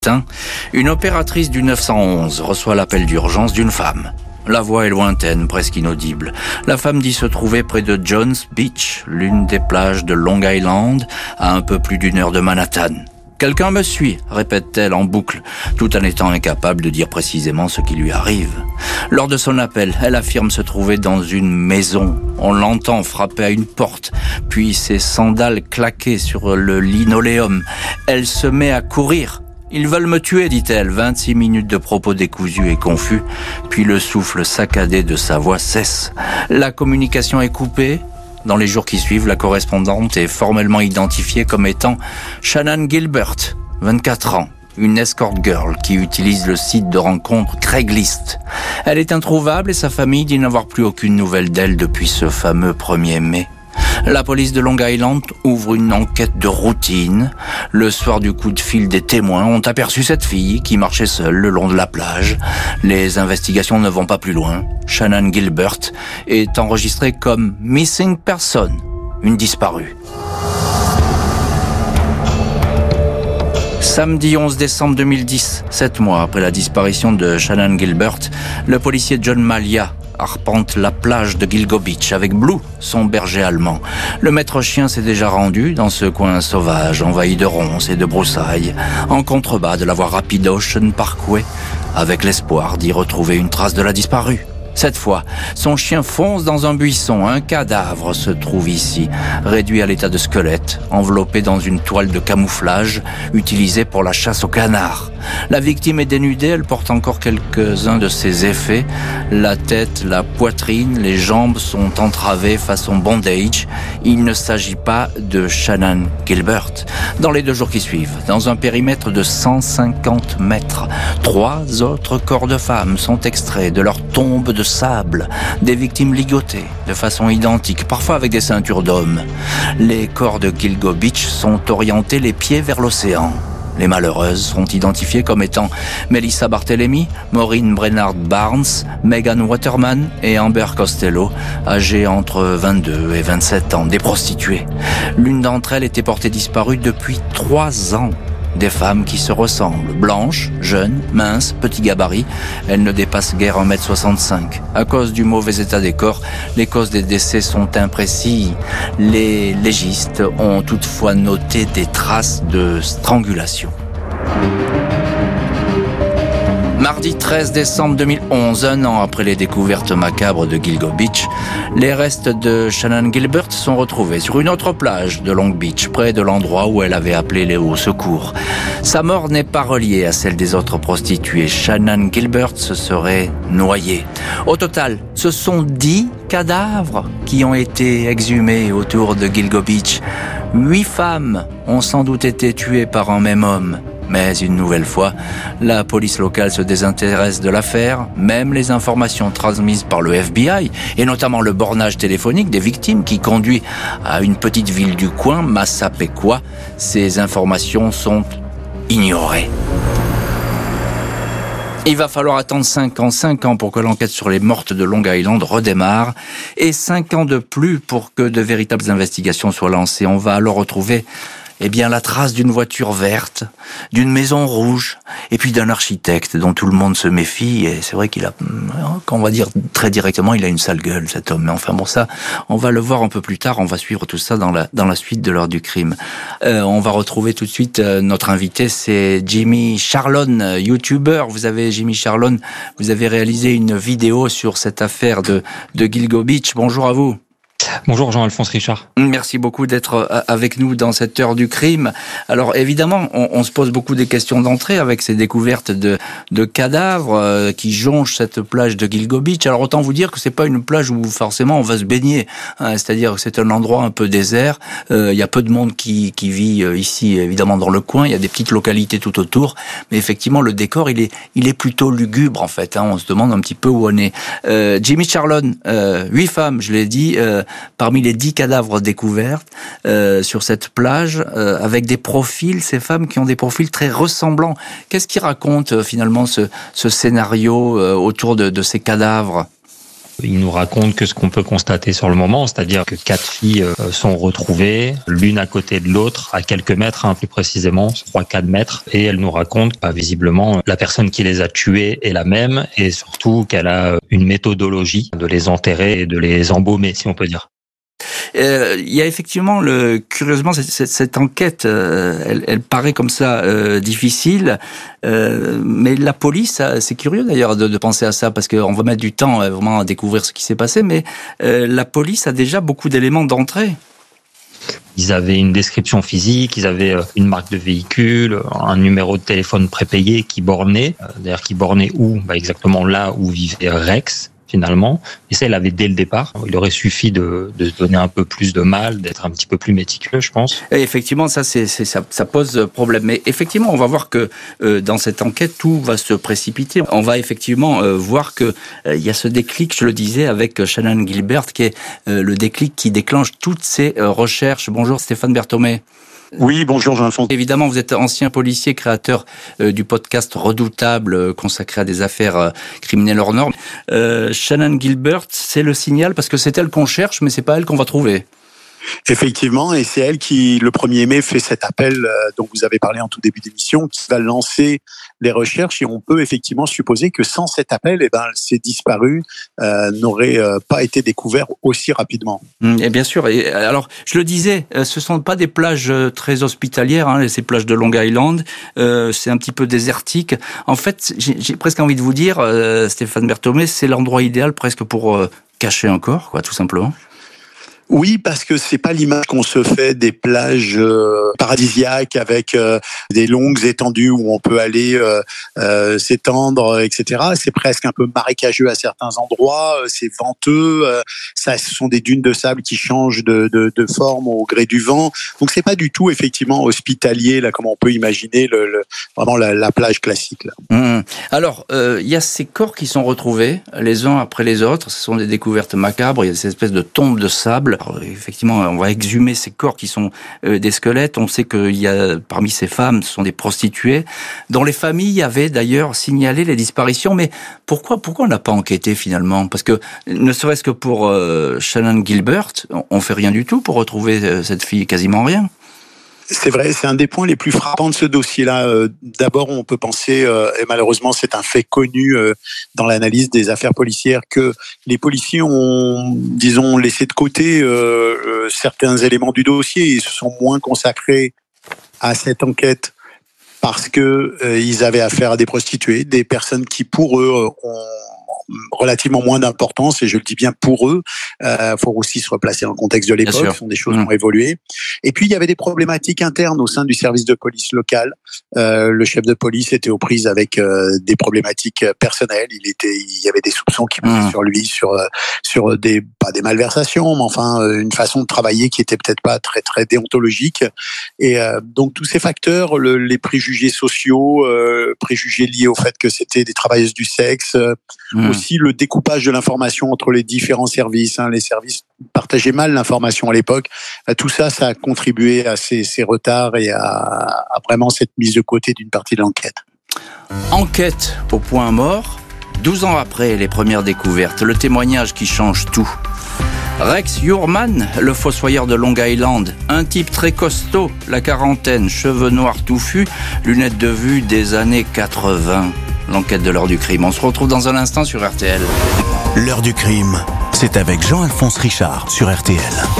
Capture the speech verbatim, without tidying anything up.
Une opératrice du neuf cent onze reçoit l'appel d'urgence d'une femme. La voix est lointaine, presque inaudible. La femme dit se trouver près de Jones Beach, l'une des plages de Long Island, à un peu plus d'une heure de Manhattan. « Quelqu'un me suit », répète-t-elle en boucle, tout en étant incapable de dire précisément ce qui lui arrive. Lors de son appel, elle affirme se trouver dans une maison. On l'entend frapper à une porte, puis ses sandales claquer sur le linoléum. Elle se met à courir. « Ils veulent me tuer », dit-elle, vingt-six minutes de propos décousus et confus, puis le souffle saccadé de sa voix cesse. La communication est coupée. Dans les jours qui suivent, la correspondante est formellement identifiée comme étant Shannan Gilbert, vingt-quatre ans, une escort girl qui utilise le site de rencontre Craigslist. Elle est introuvable et sa famille dit n'avoir plus aucune nouvelle d'elle depuis ce fameux premier mai. La police de Long Island ouvre une enquête de routine. Le soir du coup de fil, des témoins ont aperçu cette fille qui marchait seule le long de la plage. Les investigations ne vont pas plus loin. Shannan Gilbert est enregistrée comme missing person, une disparue. Samedi onze décembre deux mille dix, sept mois après la disparition de Shannan Gilbert, le policier John Malia arpente la plage de Gilgo Beach avec Blue, son berger allemand. Le maître chien s'est déjà rendu dans ce coin sauvage, envahi de ronces et de broussailles, en contrebas de la voie rapide Ocean Parkway, avec l'espoir d'y retrouver une trace de la disparue. Cette fois, son chien fonce dans un buisson. Un cadavre se trouve ici, réduit à l'état de squelette, enveloppé dans une toile de camouflage utilisée pour la chasse aux canards. La victime est dénudée, elle porte encore quelques-uns de ses effets. La tête, la poitrine, les jambes sont entravées façon bondage. Il ne s'agit pas de Shannan Gilbert. Dans les deux jours qui suivent, dans un périmètre de cent cinquante mètres, trois autres corps de femmes sont extraits de leur tombe de sable, des victimes ligotées de façon identique, parfois avec des ceintures d'hommes. Les corps de Gilgo Beach sont orientés les pieds vers l'océan. Les malheureuses sont identifiées comme étant Melissa Barthelemy, Maureen Brennard Barnes, Megan Waterman et Amber Costello, âgées entre vingt-deux et vingt-sept ans, des prostituées. L'une d'entre elles était portée disparue depuis trois ans. Des femmes qui se ressemblent, blanches, jeunes, minces, petits gabarits. Elles ne dépassent guère un mètre soixante-cinq. À cause du mauvais état des corps, les causes des décès sont imprécises. Les légistes ont toutefois noté des traces de strangulation. Mardi treize décembre deux mille onze, un an après les découvertes macabres de Gilgo Beach, les restes de Shannan Gilbert sont retrouvés sur une autre plage de Long Beach, près de l'endroit où elle avait appelé les hauts secours. Sa mort n'est pas reliée à celle des autres prostituées. Shannan Gilbert se serait noyée. Au total, ce sont dix cadavres qui ont été exhumés autour de Gilgo Beach. Huit femmes ont sans doute été tuées par un même homme. Mais une nouvelle fois, la police locale se désintéresse de l'affaire. Même les informations transmises par le F B I, et notamment le bornage téléphonique des victimes qui conduit à une petite ville du coin, Massapequa, ces informations sont ignorées. Il va falloir attendre cinq ans, cinq ans pour que l'enquête sur les mortes de Long Island redémarre, et cinq ans de plus pour que de véritables investigations soient lancées. On va alors retrouver eh bien, la trace d'une voiture verte, d'une maison rouge, et puis d'un architecte dont tout le monde se méfie. Et c'est vrai qu'il a, qu'on va dire très directement, il a une sale gueule, cet homme. Mais enfin bon, ça, on va le voir un peu plus tard. On va suivre tout ça dans la dans la suite de l'heure du crime. Euh, on va retrouver tout de suite euh, notre invité, c'est Jimmy Charlon, YouTuber. Vous avez Jimmy Charlon, vous avez réalisé une vidéo sur cette affaire de de Gilgo Beach. Bonjour à vous. Bonjour Jean-Alphonse Richard. Merci beaucoup d'être avec nous dans cette heure du crime. Alors évidemment, on, on se pose beaucoup des questions d'entrée avec ces découvertes de, de cadavres euh, qui jonchent cette plage de Gilgo Beach. Alors autant vous dire que c'est pas une plage où forcément on va se baigner, hein, c'est-à-dire que c'est un endroit un peu désert. Euh, il y a peu de monde qui, qui vit euh, ici, évidemment dans le coin. Il y a des petites localités tout autour, mais effectivement le décor il est, il est plutôt lugubre en fait. Hein, on se demande un petit peu où on est. Euh, Jimmy Charlon, euh, huit femmes, je l'ai dit. Euh, Parmi les dix cadavres découverts euh, sur cette plage, euh, avec des profils, ces femmes qui ont des profils très ressemblants. Qu'est-ce qui raconte euh, finalement ce, ce scénario euh, autour de, de ces cadavres ? Il nous raconte que ce qu'on peut constater sur le moment, c'est-à-dire que quatre filles sont retrouvées, l'une à côté de l'autre, à quelques mètres, hein, plus précisément, trois à quatre mètres. Et elle nous raconte, bah, visiblement, la personne qui les a tuées est la même, et surtout qu'elle a une méthodologie de les enterrer et de les embaumer, si on peut dire. Euh, il y a effectivement, le, curieusement, cette, cette, cette enquête, euh, elle, elle paraît comme ça euh, difficile, euh, mais la police, c'est curieux d'ailleurs de, de penser à ça, parce qu'on va mettre du temps euh, vraiment à découvrir ce qui s'est passé, mais euh, la police a déjà beaucoup d'éléments d'entrée. Ils avaient une description physique, ils avaient une marque de véhicule, un numéro de téléphone prépayé qui bornait, d'ailleurs qui bornait où ? Bah exactement là où vivait Rex. Finalement, et ça, il avait dès le départ. Il aurait suffi de, de se donner un peu plus de mal, d'être un petit peu plus méticuleux, je pense. Et effectivement, ça, c'est, c'est, ça, ça pose problème. Mais effectivement, on va voir que euh, dans cette enquête, tout va se précipiter. On va effectivement euh, voir que euh, il y a ce déclic, je le disais, avec Shannan Gilbert, qui est euh, le déclic qui déclenche toutes ces euh, recherches. Bonjour Stéphane Berthomé. Oui, bonjour Jean-Alphonse. Évidemment, vous êtes ancien policier, créateur euh, du podcast Redoutable, euh, consacré à des affaires euh, criminelles hors normes. Euh, Shannan Gilbert, c'est le signal parce que c'est elle qu'on cherche, mais c'est pas elle qu'on va trouver. Effectivement, et c'est elle qui, le premier mai, fait cet appel euh, dont vous avez parlé en tout début d'émission, qui va lancer les recherches, et on peut effectivement supposer que sans cet appel, eh ben, ces disparus euh, n'auraient euh, pas été découverts aussi rapidement. Et bien sûr. Et alors, je le disais, ce sont pas des plages très hospitalières, hein, ces plages de Long Island. Euh, c'est un petit peu désertique. En fait, j'ai, j'ai presque envie de vous dire, euh, Stéphane Berthomé, c'est l'endroit idéal presque pour euh, cacher un corps, quoi, tout simplement. Oui, parce que c'est pas l'image qu'on se fait des plages euh, paradisiaques avec euh, des longues étendues où on peut aller euh, euh, s'étendre, et cetera. C'est presque un peu marécageux à certains endroits, c'est venteux, euh, ça, ce sont des dunes de sable qui changent de, de, de forme au gré du vent. Donc c'est pas du tout effectivement hospitalier là, comme on peut imaginer le, le vraiment la, la plage classique là. Mmh. Alors il euh, y a ces corps qui sont retrouvés les uns après les autres. Ce sont des découvertes macabres. Il y a ces espèces de tombes de sable. Alors, effectivement, on va exhumer ces corps qui sont euh, des squelettes. On sait qu'il y a parmi ces femmes, ce sont des prostituées, dont les familles avaient d'ailleurs signalé les disparitions. Mais pourquoi, pourquoi on n'a pas enquêté finalement ? Parce que ne serait-ce que pour euh, Shannan Gilbert, on fait rien du tout pour retrouver euh, cette fille, quasiment rien. C'est vrai, c'est un des points les plus frappants de ce dossier-là. Euh, d'abord, on peut penser, euh, et malheureusement c'est un fait connu euh, dans l'analyse des affaires policières, que les policiers ont, disons, laissé de côté euh, euh, certains éléments du dossier et se sont moins consacrés à cette enquête parce que euh, ils avaient affaire à des prostituées, des personnes qui, pour eux, ont relativement moins d'importance, et je le dis bien pour eux. Il euh, faut aussi se replacer dans le contexte de l'époque, ce sont des choses qui mmh. ont évolué. Et puis, il y avait des problématiques internes au sein du service de police local. Euh, le chef de police était aux prises avec euh, des problématiques personnelles. Il était, il y avait des soupçons qui pesaient mmh. sur lui, sur sur des pas des malversations, mais enfin une façon de travailler qui était peut-être pas très très déontologique. Et euh, donc tous ces facteurs, le, les préjugés sociaux, euh, préjugés liés au fait que c'était des travailleuses du sexe. Euh, mmh. Aussi le découpage de l'information entre les différents services. Hein, les services partageaient mal l'information à l'époque. Tout ça, ça a contribué à ces, ces retards et à, à vraiment cette mise de côté d'une partie de l'enquête. Enquête au point mort. douze ans après les premières découvertes, le témoignage qui change tout. Rex Heuermann, le fossoyeur de Long Island, un type très costaud, la quarantaine, cheveux noirs touffus, lunettes de vue des années quatre-vingts. L'enquête de l'heure du crime. On se retrouve dans un instant sur R T L. L'heure du crime, c'est avec Jean-Alphonse Richard sur R T L.